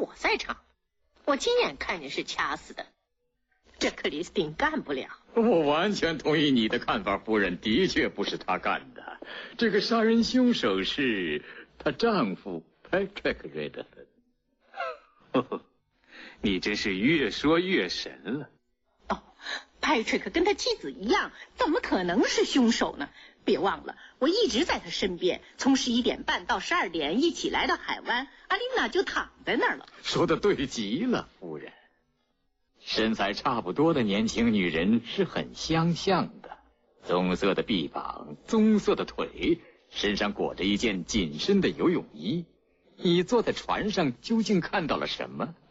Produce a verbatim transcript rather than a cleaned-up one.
火在场，我亲眼看见是掐死的。这克里斯汀干不了。 我完全同意你的看法，夫人，的确不是他干的。这个杀人凶手是她丈夫 Patrick Redford。 哦，你真是越说越神了。 哦，派翠克跟他妻子一样，怎么可能是凶手呢？别忘了，我一直在他身边，从十一点半到十二点一起来到海湾，阿丽娜就躺在那儿了。 说的对极了，夫人。身材差不多的年轻女人是很相像的，棕色的臂膀，棕色的腿，身上裹着一件紧身的游泳衣。你坐在船上究竟看到了什么？